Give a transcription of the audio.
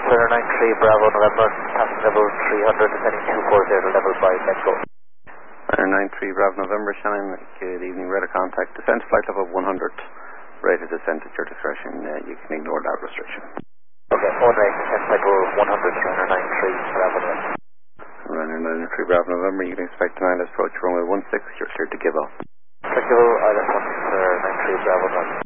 Center 93 Bravo November, passing level 300, descending 240 level 5, let's go. Center 93 Bravo November, Shannon, good evening, radar contact, descent flight level 100, rate of descent at your discretion, you can ignore that restriction. Okay, one rate, descent flight level 100, Center 93 Bravo November. Runner 93 Bravo November, you can expect to land approach runway 16, you're cleared to give off. Flexible, ILS 1 Center 93 Bravo November.